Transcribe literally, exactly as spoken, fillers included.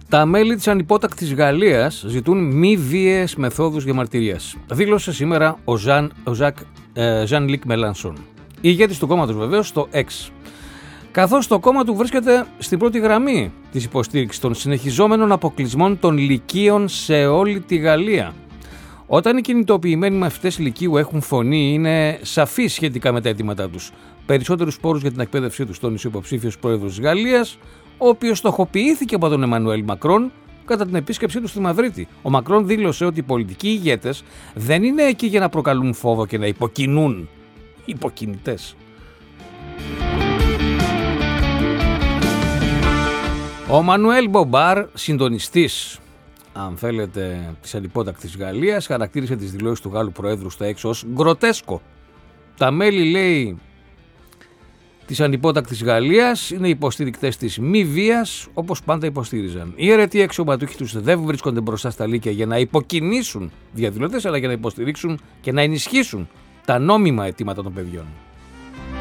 Τα μέλη της ανυπότακτης Γαλλίας ζητούν μη βίαιες μεθόδους διαμαρτυρίας. Δήλωσε σήμερα ο Ζαν, ο Ζακ, ε, Ζαν Λικ Μελανσόν, ηγέτης του κόμματος βεβαίως στο X. Καθώς το κόμμα του βρίσκεται στην πρώτη γραμμή της υποστήριξης των συνεχιζόμενων αποκλεισμών των λυκείων σε όλη τη Γαλλία. Όταν οι κινητοποιημένοι μαθητές λυκείου έχουν φωνή, είναι σαφείς σχετικά με τα αιτήματά τους. Περισσότερους πόρους για την εκπαίδευσή τους, τόνισε ο υποψήφιος πρόεδρος της Γαλλίας, ο οποίος στοχοποιήθηκε από τον Εμμανουέλ Μακρόν κατά την επίσκεψή του στη Μαδρίτη. Ο Μακρόν δήλωσε ότι οι πολιτικοί ηγέτες δεν είναι εκεί για να προκαλούν φόβο και να υποκινούν υποκινητές. Ο Μανουέλ Μπομπάρ, συντονιστής, αν θέλετε, της ανυπότακτης Γαλλίας, χαρακτήρισε τις δηλώσεις του Γάλλου Προέδρου στο έξω ως γκροτέσκο. Τα μέλη, λέει, της ανυπότακτης Γαλλίας είναι υποστηρικτές της μη βίας, όπως πάντα υποστήριζαν. Οι αιρετοί αξιωματούχοι τους δεν βρίσκονται μπροστά στα λύκεια για να υποκινήσουν διαδηλωτές, αλλά για να υποστηρίξουν και να ενισχύσουν τα νόμιμα αιτήματα των παιδιών.